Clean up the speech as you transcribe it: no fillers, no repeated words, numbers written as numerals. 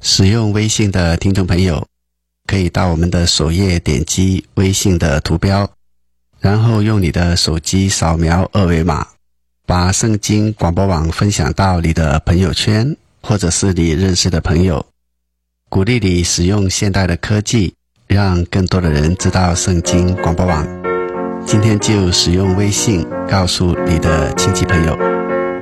使用微信的听众朋友，可以到我们的首页点击微信的图标，然后用你的手机扫描二维码，把圣经广播网分享到你的朋友圈，或者是你认识的朋友，鼓励你使用现代的科技，让更多的人知道圣经广播网。今天就使用微信告诉你的亲戚朋友。